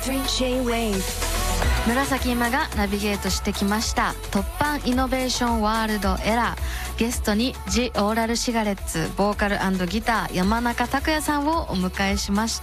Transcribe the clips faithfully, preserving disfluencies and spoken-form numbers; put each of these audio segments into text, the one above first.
J-Wave 紫今がナビゲートしてきました突破イノベーションワールドエラー。ゲストにジ・オーラルシガレッツボーカル&ギター山中拓也さんをお迎えしました。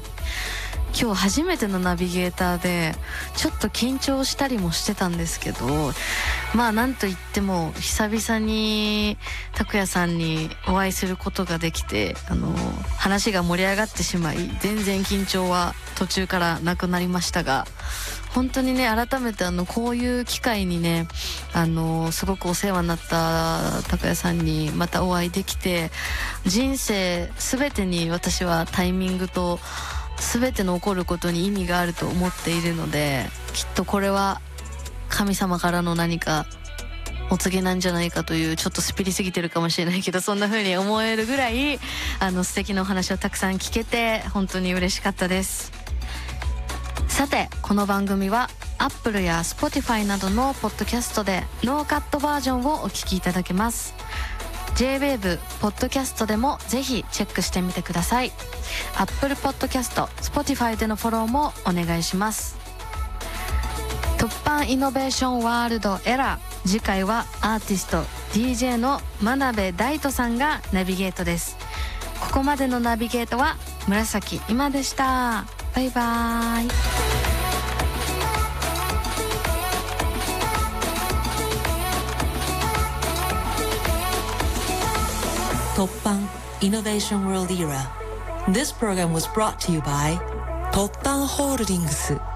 今日初めてのナビゲーターでちょっと緊張したりもしてたんですけど、まあなんといっても久々に拓也さんにお会いすることができて、あの話が盛り上がってしまい全然緊張は途中からなくなりましたが、本当にね改めてあのこういう機会にねあのすごくお世話になった拓也さんにまたお会いできて、人生全てに私はタイミングと全ての起こることに意味があると思っているので、きっとこれは神様からの何かお告げなんじゃないかという、ちょっとスピリすぎてるかもしれないけどそんな風に思えるぐらいあの素敵なお話をたくさん聞けて本当に嬉しかったです。さてこの番組は Apple や Spotify などのポッドキャストでノーカットバージョンをお聞きいただけます。 J-Wave ポッドキャストでもぜひチェックしてみてください。 Apple Podcast、Spotify でのフォローもお願いします。突破イノベーションワールドエラー、次回はアーティスト ディージェー の真鍋大斗さんがナビゲートです。ここまでのナビゲートは紫今でした。バイバイ。 突破 Innovation World Era. This program was brought to you by 突破ホールディングス。